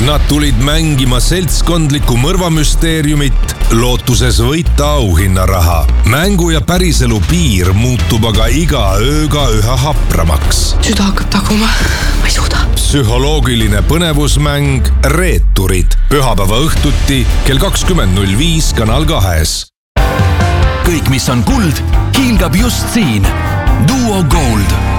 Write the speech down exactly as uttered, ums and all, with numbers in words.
Nad tulid mängima seltskondlikku mõrvamüsteeriumit, lootuses võita auhinnaraha. Mängu ja päriselu piir muutub aga iga ööga üha hapramaks. Süda hakkab taguma, ma ei suuda. Psühholoogiline põnevusmäng Reeturid. Pühapäeva õhtuti kell kakskümmend null viis Kanal kahes. Kõik, mis on kuld, hiilgab just siin. Duo Gold.